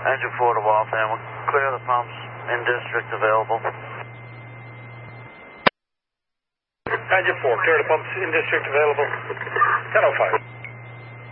Engine 4 to Waltham. We'll clear the pumps in district available. Engine 4, clear the pumps in district available. 10:05.